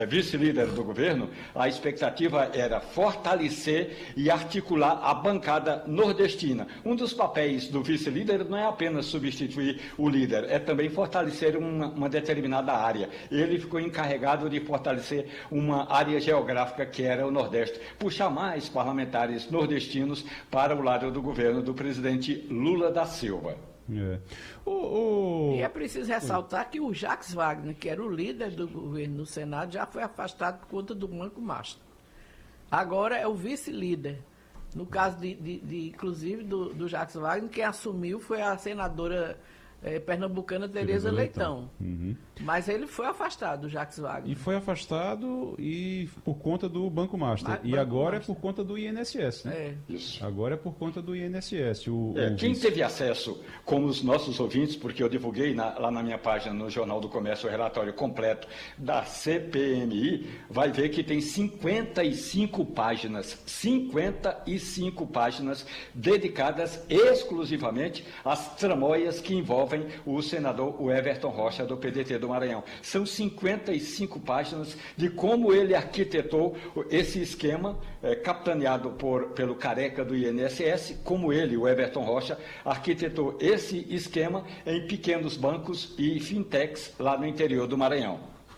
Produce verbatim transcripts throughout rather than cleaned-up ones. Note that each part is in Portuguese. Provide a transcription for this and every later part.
vice-líder do governo, a expectativa era fortalecer e articular a bancada nordestina. Um dos papéis do vice-líder não é apenas substituir o líder, é também fortalecer uma, uma determinada área. Ele ficou encarregado de fortalecer uma área geográfica que era o Nordeste, puxar mais parlamentares nordestinos para o lado do governo do presidente Lula da Silva. É. O, o... E é preciso ressaltar que o Jacques Wagner, que era o líder do governo no Senado, já foi afastado por conta do Banco Master. Agora é o vice-líder. No caso, de, de, de inclusive, do, do Jacques Wagner, quem assumiu foi a senadora eh, pernambucana Tereza Leitão. Leitão. Uhum. Mas ele foi afastado, o Jacques Wagner. E foi afastado e por conta do Banco Master. Mas, e Banco agora Master. é por conta do I N S S, né? É. Isso. Agora é por conta do I N S S. O, É, o quem vice... teve acesso, como os nossos ouvintes, porque eu divulguei na, lá na minha página, no Jornal do Comércio, o relatório completo da C P M I, vai ver que tem cinquenta e cinco páginas, cinquenta e cinco páginas dedicadas exclusivamente às tramóias que envolvem o senador o Everton Rocha, do P D T do Maranhão. São cinquenta e cinco páginas de como ele arquitetou esse esquema, eh, capitaneado por, pelo careca do I N S S, como ele, o Everton Rocha, arquitetou esse esquema em pequenos bancos e fintechs lá no interior do Maranhão.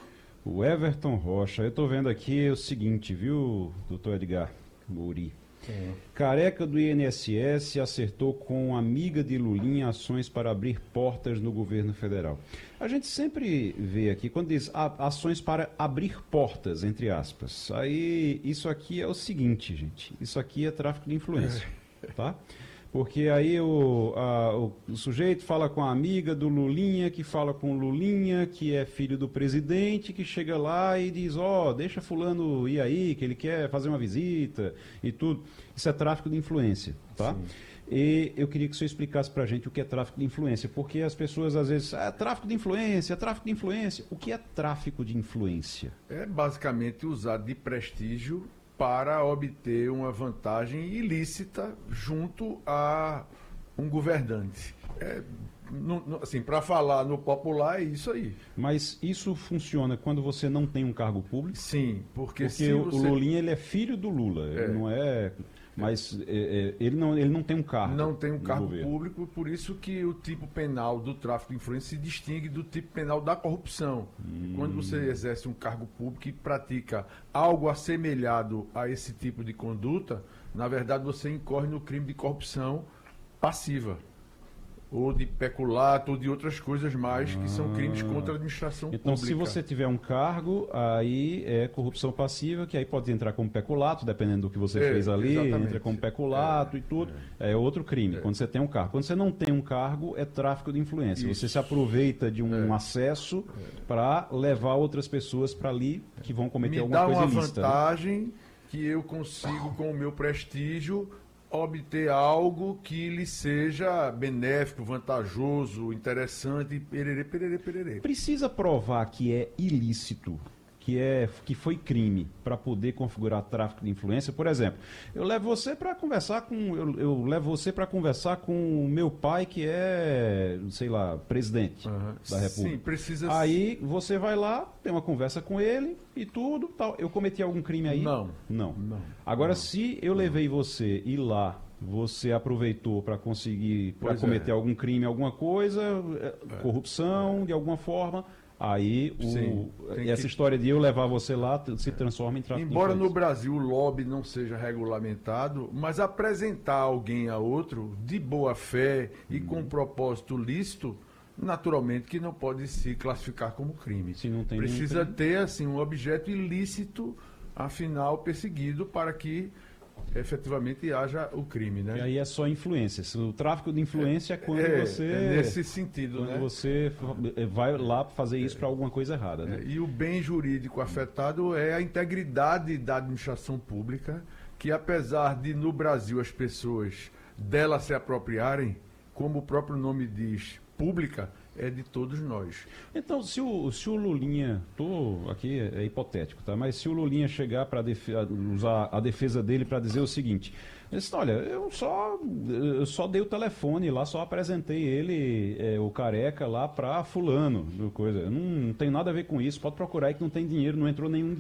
O Everton Rocha, eu estou vendo aqui o seguinte, viu, doutor Edgar Mouri? É. Careca do I N S S acertou com amiga de Lulinha ações para abrir portas no governo federal. A gente sempre vê aqui, quando diz ações para abrir portas, entre aspas, aí isso aqui é o seguinte, gente, isso aqui é tráfico de influência, tá? Porque aí o, a, o, o sujeito fala com a amiga do Lulinha, que fala com o Lulinha, que é filho do presidente, que chega lá e diz, ó, oh, deixa fulano ir aí, que ele quer fazer uma visita e tudo. Isso é tráfico de influência, tá? Sim. E eu queria que o senhor explicasse pra gente o que é tráfico de influência, porque as pessoas às vezes, ah, tráfico de influência, tráfico de influência. O que é tráfico de influência? É basicamente usar de prestígio para obter uma vantagem ilícita junto a um governante. É, no, no, assim, para falar no popular é isso aí. Mas isso funciona quando você não tem um cargo público? Sim, porque, porque se o, você... o Lulinha ele é filho do Lula, é. Ele não é... Mas é, é, ele, não, ele não tem um cargo. Não tem um cargo governo. público, por isso que o tipo penal do tráfico de influência se distingue do tipo penal da corrupção. Hum. Quando você exerce um cargo público e pratica algo assemelhado a esse tipo de conduta, na verdade você incorre no crime de corrupção passiva. Ou de peculato, ou de outras coisas mais, que são crimes contra a administração então, pública. Então, se você tiver um cargo, aí é corrupção passiva, que aí pode entrar como peculato, dependendo do que você é, fez ali, exatamente. Entra como peculato é, e tudo. É, é outro crime, é. Quando você tem um cargo. Quando você não tem um cargo, é tráfico de influência. Isso. Você se aproveita de um é. acesso é. para levar outras pessoas para ali que vão cometer Me alguma coisa ilícita. Me dá uma vantagem, né? Que eu consigo, com o meu prestígio, obter algo que lhe seja benéfico, vantajoso, interessante, pererê, pererê, pererê. Precisa provar que é ilícito, que, é, que foi crime, para poder configurar tráfico de influência. Por exemplo, eu levo você para conversar com eu, eu levo você para conversar com o meu pai, que é, sei lá, presidente uhum. da República. Sim, precisa. Aí você vai lá, tem uma conversa com ele e tudo, tal. Eu cometi algum crime aí? Não. Não. Não. Agora, não. se eu levei você e lá você aproveitou para conseguir, para cometer é. algum crime, alguma coisa, é. corrupção, de alguma forma, aí o, Sim, essa que... história de eu levar você lá se transforma em tráfico de Embora influência. no Brasil o lobby não seja regulamentado, mas apresentar alguém a outro de boa fé e hum. com um propósito lícito, naturalmente que não pode se classificar como crime. Se não tem Precisa ter assim um objeto ilícito, afinal perseguido, para que efetivamente haja o crime, né? E aí é só influência. O tráfico de influência é quando é, você... É nesse sentido, quando né? você vai lá fazer isso é. para alguma coisa errada, né? É, e o bem jurídico afetado é a integridade da administração pública, que apesar de no Brasil as pessoas dela se apropriarem, como o próprio nome diz, pública, é de todos nós. Então, se o, se o Lulinha, tô aqui é hipotético, tá? Mas se o Lulinha chegar para usar a defesa dele para dizer o seguinte, ele disse, olha, eu só, eu só dei o telefone lá, só apresentei ele, é, o careca lá para fulano, do coisa. Eu não, não tenho nada a ver com isso, pode procurar aí que não tem dinheiro, não entrou nenhum